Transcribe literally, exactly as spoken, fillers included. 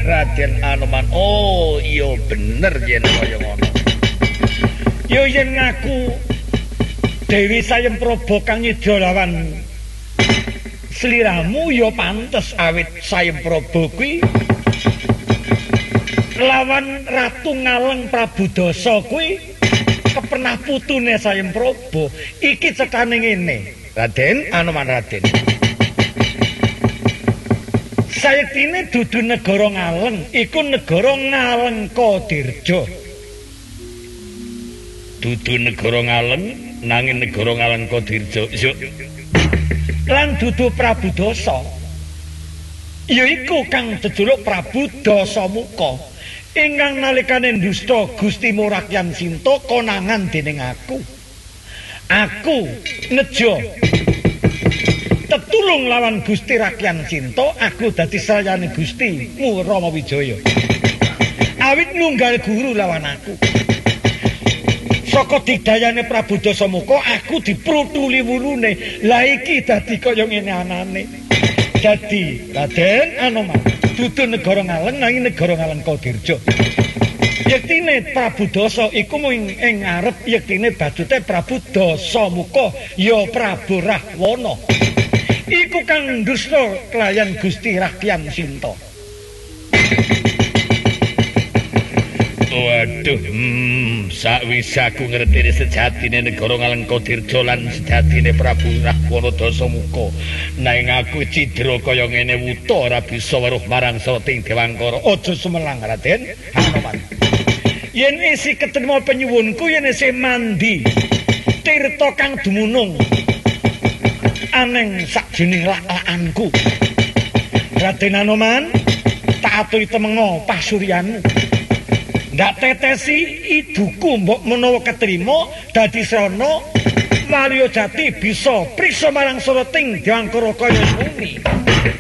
Raden Anoman. Oh, iya bener yen kaya ngono. Yo yen ngaku Dewi Sayempraba kang nyidya lawan sliramu ya pantes awit Sayempraba kuwi lawan Ratu Ngaleng Prabu Dasa kuwi kepenah putune Sayempraba. Iki cekane ngene, Raden Anoman Raden. Sayektine dudu negara Ngaleng, iku negara Ngalengkadirja. Dudu negara Ngaleng nanging negara Ngalengkadirja. Lan dudu Prabu Dasa. Yaiku kang jejuluk Prabu Dasamuka. Ingkang nalikane ndusta Gusti Morakyan Sinta konangan dening aku. Aku nejo tetulung lawan Gusti Rakyan Sinta, aku dadi sayane Gusti Rama Wijaya. Awit nunggal guru lawan aku. Saka digdayane Prabu Dasamuka aku diprutuli wulune. Lah iki dadi kaya ngene anane. Dadi Raden Anoman dudu negara Ngaleng nanging negara Ngalengkadirja. Yektine Prabu Dasa iku mung ing ngarep, yektine badute Prabu Dasamuka ya Prabu Rahwana. Iku kang dusta kelayan Gusti Rakyan Sinta. Waduh, hmm, sakwise aku ngerti sejatine negara Ngalengkadirja lan sejatine Prabu Rahwana Dasamuka. Nanging aku cidra kaya ngene wuta ora bisa weruh marang Srating Dewangkara. Aja sumelang Raden Anoman. Yen isi ketrima penyuwunku yen isih mandi tirta kang dumunung aneng sakjening lak-lakanku. Raden Anoman, tak aturi temenga pasuryanmu. Ndak tetesi iduku mbok menawa ketrima dadi srana Maryajati bisa priksa marang Srating Dewangkara kaya ngene.